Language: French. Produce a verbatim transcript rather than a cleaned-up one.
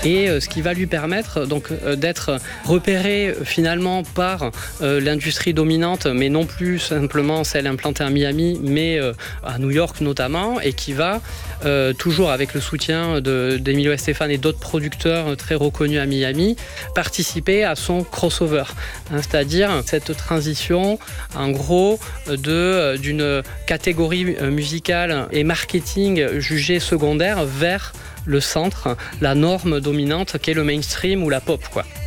et euh, ce qui va lui permettre donc euh, d'être repéré euh, finalement par euh, l'industrie dominante, mais non plus simplement celle implantée à Miami, mais euh, à New York notamment, et qui va euh, toujours avec le soutien de, d'Emilio Estefan et d'autres producteurs très reconnus à Miami, participer à son crossover, hein, c'est-à-dire cette transition en gros de, d'une catégorie musicale et marketing jugée secondaire vers le centre, la norme dominante qu'est le mainstream ou la pop, quoi.